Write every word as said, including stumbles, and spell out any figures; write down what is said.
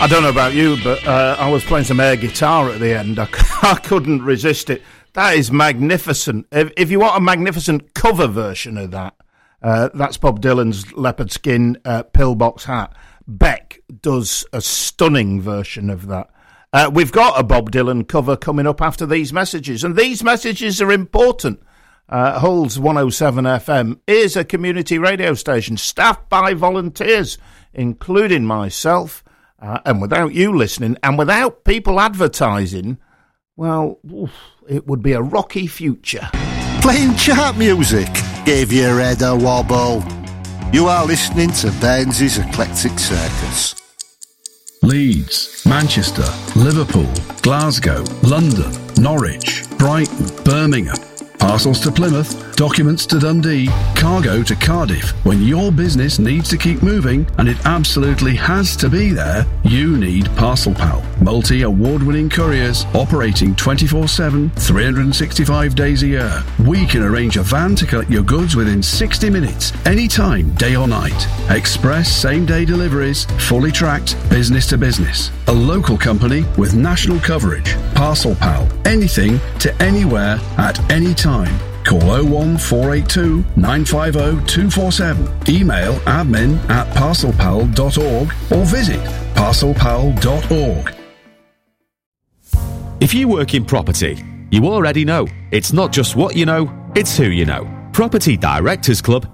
I don't know about you, but uh, I was playing some air guitar at the end. I, I couldn't resist it. That is magnificent. If, if you want a magnificent cover version of that, uh, that's Bob Dylan's leopard skin uh, pillbox hat. Beck does a stunning version of that. Uh, we've got a Bob Dylan cover coming up after these messages, and these messages are important. Uh, Hull's one oh seven F M is a community radio station staffed by volunteers, including myself. Uh, and without you listening, and without people advertising, well, oof, it would be a rocky future. Playing chart music gave your head a wobble. You are listening to Baines's Eclectic Circus. Leeds, Manchester, Liverpool, Glasgow, London, Norwich, Brighton, Birmingham. Parcels to Plymouth, documents to Dundee, cargo to Cardiff. When your business needs to keep moving, and it absolutely has to be there, you need Parcel Pal. Multi-award-winning couriers operating twenty-four seven, three hundred sixty-five days a year. We can arrange a van to collect your goods within sixty minutes, anytime, day or night. Express same-day deliveries, fully tracked, business to business. A local company with national coverage. Parcel Pal. Anything to anywhere at any time. Call oh one four eight two, nine five oh, two four seven. Email admin at parcelpal dot org or visit parcelpal dot org. If you work in property, you already know it's not just what you know, it's who you know. Property Directors Club